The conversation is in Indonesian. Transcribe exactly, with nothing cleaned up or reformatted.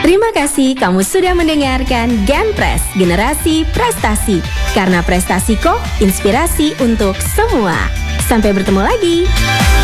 Terima kasih kamu sudah mendengarkan Genpres, Generasi Prestasi. Karena prestasi kok, inspirasi untuk semua. Sampai bertemu lagi.